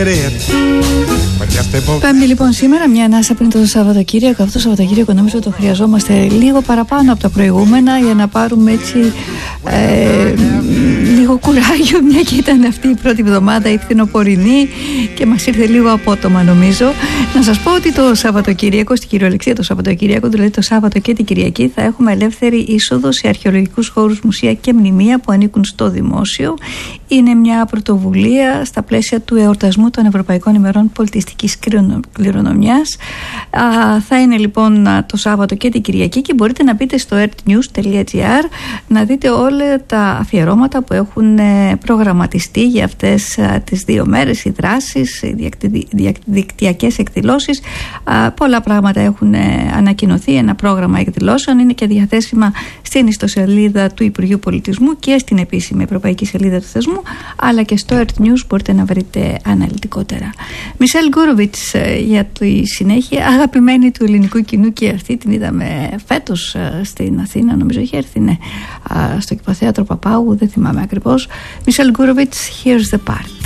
Πέμπτη λοιπόν σήμερα, μια ανάσα πριν το Σαββατοκύριακο. Αυτό το Σαββατοκύριακο νομίζω το χρειαζόμαστε λίγο παραπάνω από τα προηγούμενα για να πάρουμε έτσι λίγο κουράγιο, μια και ήταν αυτή η πρώτη εβδομάδα η φθινοπορεινή και μας ήρθε λίγο απότομα νομίζω. Να σας πω ότι το Σαββατοκύριακο, στην κυριολεξία το Σαββατοκύριακο, δηλαδή το Σάββατο και την Κυριακή, θα έχουμε ελεύθερη είσοδο σε αρχαιολογικούς χώρους, μουσεία και μνημεία που ανήκουν στο δημόσιο. Είναι μια πρωτοβουλία στα πλαίσια του εορτασμού των Ευρωπαϊκών ημερών πολιτιστικής κληρονομιάς. Θα είναι λοιπόν το Σάββατο και την Κυριακή και μπορείτε να μπείτε στο earthnews.gr να δείτε όλα τα αφιερώματα που έχουν προγραμματιστεί για αυτές τις 2 μέρες, οι δράσεις, οι διαδικτυακές εκδηλώσεις. Πολλά πράγματα έχουν ανακοινωθεί, ένα πρόγραμμα εκδηλώσεων είναι και διαθέσιμα στην ιστοσελίδα του Υπουργείου Πολιτισμού και στην επίσημη ευρωπαϊκή σελίδα του θεσμού, αλλά και στο Earth News μπορείτε να βρείτε αναλυτικότερα. Μισελ Γκούροβιτς για τη συνέχεια, αγαπημένη του ελληνικού κοινού, και αυτή την είδαμε φέτος στην Αθήνα, νομίζω είχε έρθει στο Κηποθέατρο Παπάγου, δεν θυμάμαι ακριβώς. Μισελ Γκούροβιτς, Here's the Part.